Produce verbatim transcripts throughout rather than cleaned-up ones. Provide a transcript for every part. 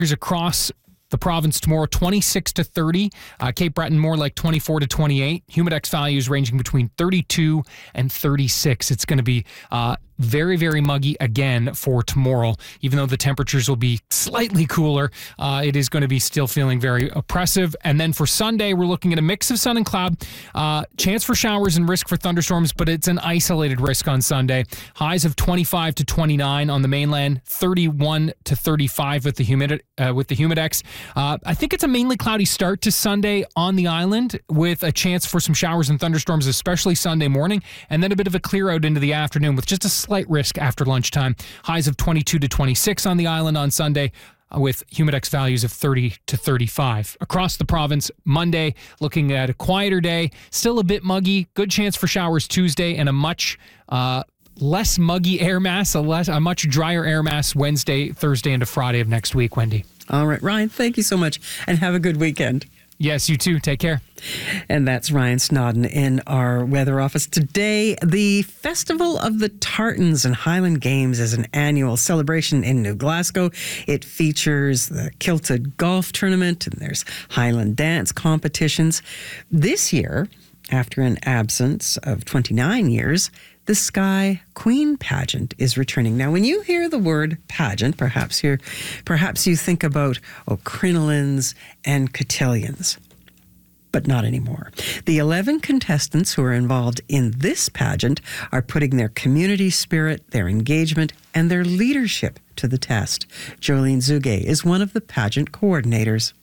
across the province tomorrow, twenty-six to thirty. Uh, Cape Breton more like twenty-four to twenty-eight. Humidex values ranging between thirty-two and thirty-six. It's going to be uh, very, very muggy again for tomorrow. Even though the temperatures will be slightly cooler, uh, it is going to be still feeling very oppressive. And then for Sunday, we're looking at a mix of sun and cloud. Uh, chance for showers and risk for thunderstorms, but it's an isolated risk on Sunday. Highs of twenty-five to twenty-nine on the mainland, thirty-one to thirty-five with the humid uh, with the Humidex. Uh, I think it's a mainly cloudy start to Sunday on the island with a chance for some showers and thunderstorms, especially Sunday morning, and then a bit of a clear out into the afternoon with just a slight risk after lunchtime. Highs of twenty-two to twenty-six on the island on Sunday with Humidex values of thirty to thirty-five. Across the province, Monday, looking at a quieter day, still a bit muggy, good chance for showers Tuesday, and a much uh, less muggy air mass, a, less, a much drier air mass Wednesday, Thursday, into Friday of next week, Wendy. All right, Ryan, thank you so much, and have a good weekend. Yes, you too. Take care. And that's Ryan Snodden in our weather office. Today, the Festival of the Tartans and Highland Games is an annual celebration in New Glasgow. It features the Kilted Golf Tournament, and there's Highland dance competitions. This year, after an absence of twenty-nine years, the Skye Queen pageant is returning. Now, when you hear the word pageant, perhaps you perhaps you think about oh, crinolines and cotillions, but not anymore. The eleven contestants who are involved in this pageant are putting their community spirit, their engagement, and their leadership to the test. Jolene Zuge is one of the pageant coordinators.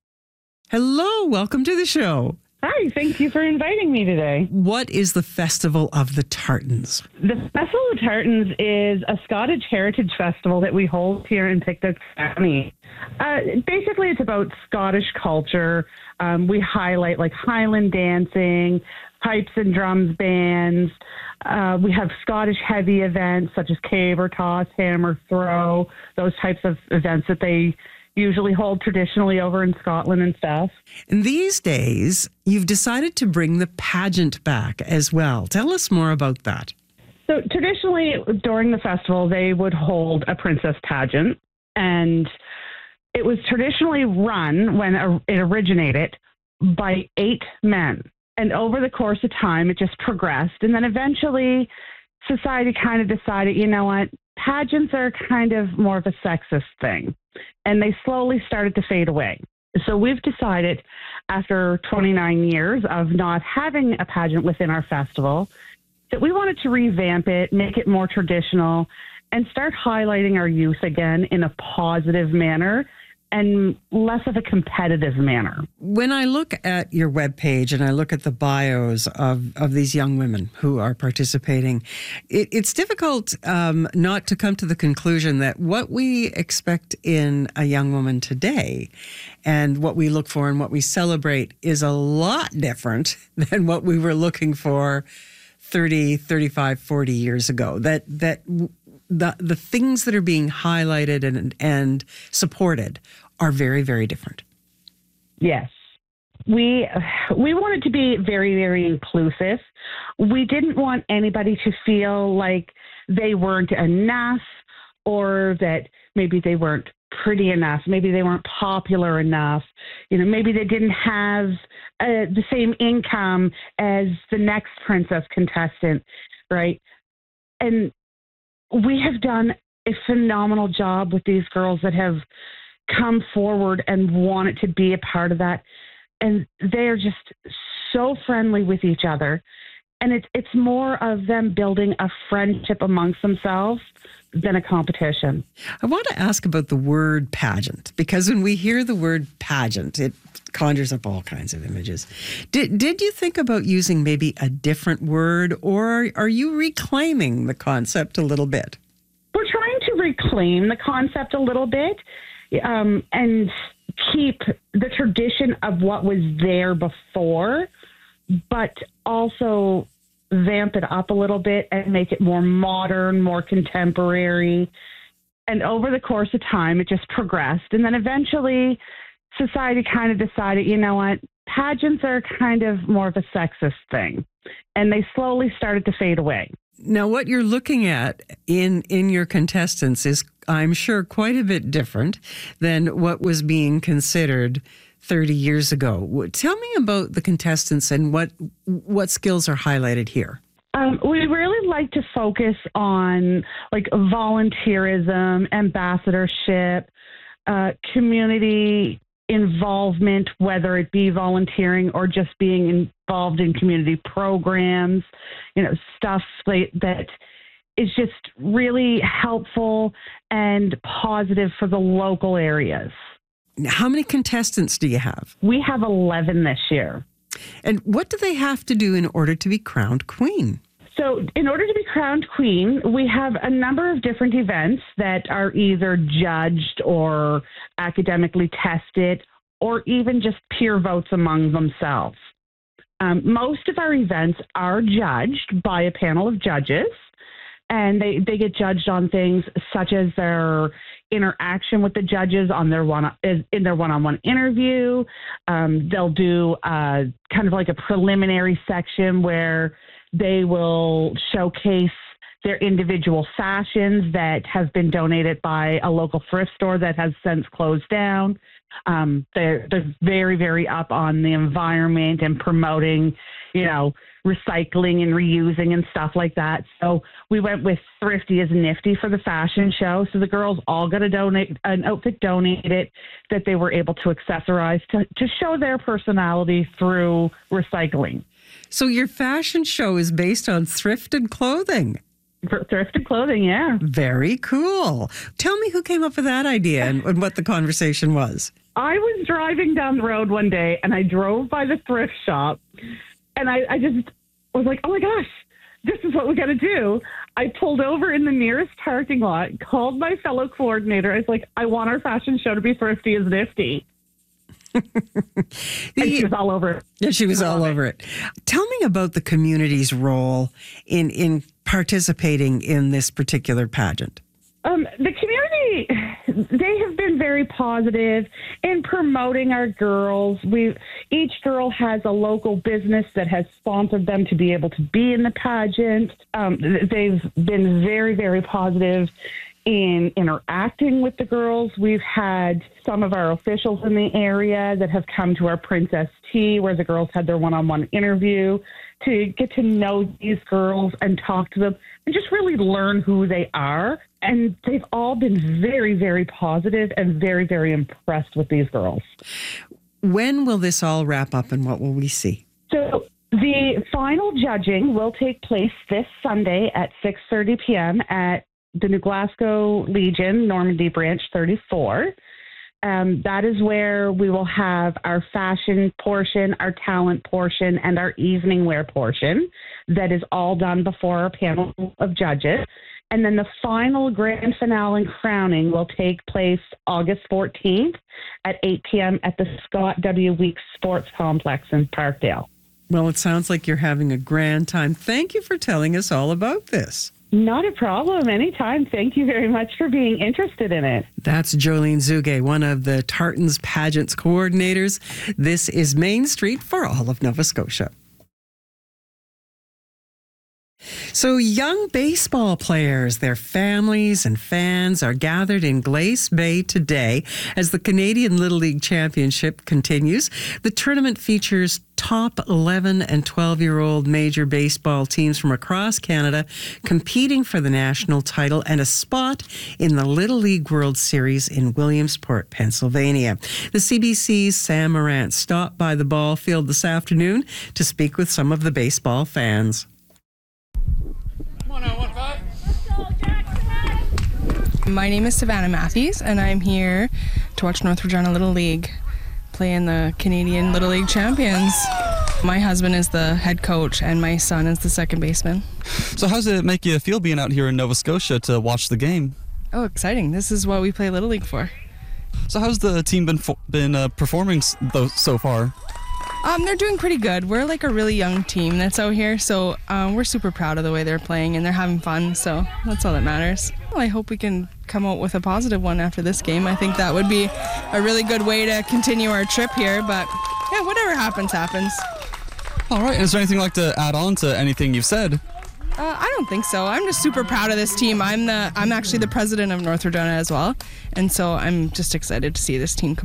Hello, welcome to the show. Hi, thank you for inviting me today. What is the Festival of the Tartans? The Festival of Tartans is a Scottish heritage festival that we hold here in Pictou County. Uh, basically, it's about Scottish culture. Um, we highlight like Highland dancing, pipes and drums bands. Uh, we have Scottish heavy events such as caber toss, hammer throw, those types of events that they usually hold traditionally over in Scotland and stuff. And these days, you've decided to bring the pageant back as well. Tell us more about that. So traditionally, during the festival, they would hold a princess pageant, and it was traditionally run, when it originated, by eight men. And over the course of time, it just progressed. And then eventually, society kind of decided, you know what, pageants are kind of more of a sexist thing. And they slowly started to fade away. So we've decided, after twenty-nine years of not having a pageant within our festival, that we wanted to revamp it, make it more traditional, and start highlighting our youth again in a positive manner and less of a competitive manner. When I look at your webpage and I look at the bios of, of these young women who are participating, it, it's difficult um, not to come to the conclusion that what we expect in a young woman today and what we look for and what we celebrate is a lot different than what we were looking for thirty, thirty-five, forty years ago. That that the the things that are being highlighted and and supported are very, very different. Yes. We we wanted to be very, very inclusive. We didn't want anybody to feel like they weren't enough, or that maybe they weren't pretty enough, maybe they weren't popular enough, you know, maybe they didn't have uh, the same income as the next princess contestant, right? And we have done a phenomenal job with these girls that have come forward and wanted to be a part of that. And they are just so friendly with each other. And it's it's more of them building a friendship amongst themselves than a competition. I want to ask about the word pageant, because when we hear the word pageant, it conjures up all kinds of images. Did did you think about using maybe a different word, or are you reclaiming the concept a little bit? We're trying to reclaim the concept a little bit um, and keep the tradition of what was there before, but also vamp it up a little bit and make it more modern, more contemporary. And over the course of time, it just progressed. And then eventually, society kind of decided, you know what, pageants are kind of more of a sexist thing. And they slowly started to fade away. Now, what you're looking at in, in your contestants is, I'm sure, quite a bit different than what was being considered thirty years ago. Tell me about the contestants and what what skills are highlighted here. Um, we really like to focus on like volunteerism, ambassadorship, uh, community involvement, whether it be volunteering or just being involved in community programs, you know, stuff like that is just really helpful and positive for the local areas. How many contestants do you have? We have eleven this year. And what do they have to do in order to be crowned queen? So in order to be crowned queen, we have a number of different events that are either judged or academically tested or even just peer votes among themselves. Um, most of our events are judged by a panel of judges, and they, they get judged on things such as their interaction with the judges on their one in their one-on-one interview. Um, they'll do uh, kind of like a preliminary section where they will showcase their individual fashions that have been donated by a local thrift store that has since closed down. Um, they're, they're very, very up on the environment and promoting, you know, recycling and reusing and stuff like that. So we went with Thrifty as Nifty for the fashion show. So the girls all got a donate an outfit donated that they were able to accessorize to, to show their personality through recycling. So your fashion show is based on thrifted clothing. Thrifted clothing, yeah. Very cool. Tell me who came up with that idea and, and what the conversation was. I was driving down the road one day and I drove by the thrift shop and I, I just was like, oh my gosh, this is what we got to do. I pulled over in the nearest parking lot, called my fellow coordinator. I was like, I want our fashion show to be Thrifty as Nifty. And she was all over it. Yeah, she was all it. over it. Tell me about the community's role in, in participating in this particular pageant. Um, the community, they have been very positive in promoting our girls. We each girl has a local business that has sponsored them to be able to be in the pageant. Um, they've been very, very positive in interacting with the girls. We've had some of our officials in the area that have come to our Princess Tea, where the girls had their one-on-one interview, to get to know these girls and talk to them and just really learn who they are. And they've all been very, very positive and very, very impressed with these girls. When will this all wrap up and what will we see? So the final judging will take place this Sunday at six thirty p.m. at the New Glasgow Legion, Normandy Branch thirty-four. Um, that is where we will have our fashion portion, our talent portion, and our evening wear portion. That is all done before our panel of judges. And then the final grand finale and crowning will take place August fourteenth at eight p.m. at the Scott W. Weeks Sports Complex in Parkdale. Well, it sounds like you're having a grand time. Thank you for telling us all about this. Not a problem. Anytime. Thank you very much for being interested in it. That's Jolene Zuge, one of the Tartans Pageants coordinators. This is Main Street for all of Nova Scotia. So young baseball players, their families and fans are gathered in Glace Bay today as the Canadian Little League Championship continues. The tournament features top eleven and twelve-year-old major baseball teams from across Canada competing for the national title and a spot in the Little League World Series in Williamsport, Pennsylvania. The C B C's Sam Morant stopped by the ball field this afternoon to speak with some of the baseball fans. My name is Savannah Matthews, and I'm here to watch North Regina Little League play in the Canadian Little League Champions. My husband is the head coach, and my son is the second baseman. So how does it make you feel being out here in Nova Scotia to watch the game? Oh, exciting. This is what we play Little League for. So how's the team been fo- been uh, performing s- though, so far? Um, they're doing pretty good. We're like a really young team that's out here, so um, we're super proud of the way they're playing, and they're having fun, so that's all that matters. Well, I hope we can come out with a positive one after this game. I think that would be a really good way to continue our trip here, but yeah, whatever happens, happens. All right, is there anything you'd like to add on to anything you've said? Uh, I don't think so. I'm just super proud of this team. I'm the I'm actually the president of North Redona as well, and so I'm just excited to see this team come